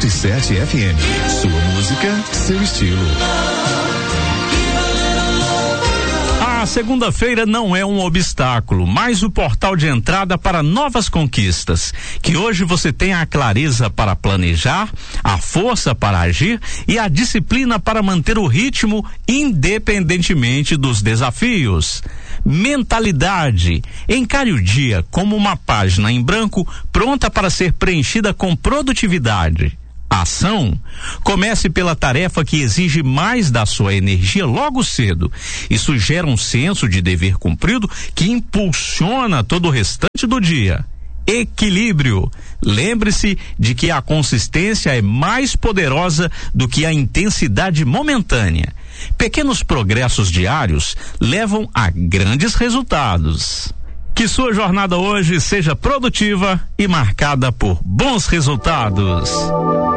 107 FM. Sua música, seu estilo. A segunda-feira não é um obstáculo, mas o portal de entrada para novas conquistas. Que hoje você tenha a clareza para planejar, a força para agir e a disciplina para manter o ritmo independentemente dos desafios. Mentalidade. Encare o dia como uma página em branco pronta para ser preenchida com produtividade. Ação. Comece pela tarefa que exige mais da sua energia logo cedo. Isso gera um senso de dever cumprido que impulsiona todo o restante do dia. Equilíbrio. Lembre-se de que a consistência é mais poderosa do que a intensidade momentânea. Pequenos progressos diários levam a grandes resultados. Que sua jornada hoje seja produtiva e marcada por bons resultados.